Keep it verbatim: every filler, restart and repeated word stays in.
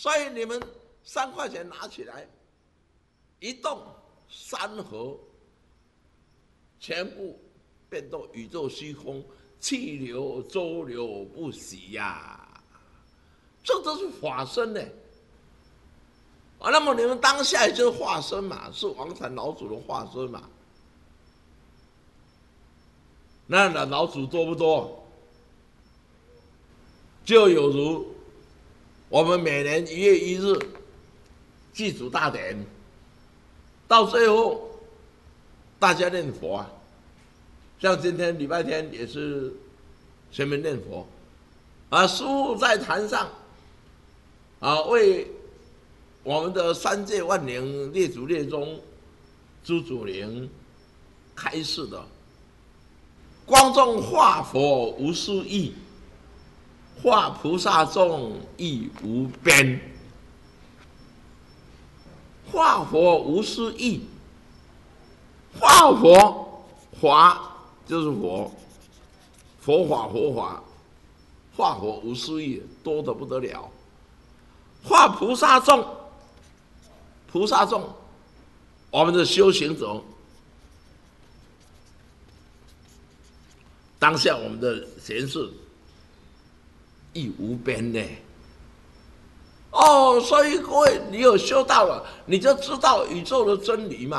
所以你们三块钱拿起来，一动山河全部变到宇宙虚空，气流周流不息呀、啊，这都是法身呢。啊，那么你们当下也就是化身嘛，是王禅老祖的化身嘛。那老祖多不多？就有如我们每年一月一日祭祖大典，到最后大家念佛啊，像今天礼拜天也是全民念佛啊，师父在坛上啊为我们的三界万灵列祖列宗诸祖灵开示的，光中化佛无数亿，化菩萨众亦无边。化佛无数亿，化佛法就是佛，佛法佛法，化佛无数亿，多得不得了。化菩萨众，菩萨众，我们的修行者，当下我们的贤士亦无边呢。哦，所以各位，你有修道了，你就知道宇宙的真理嘛。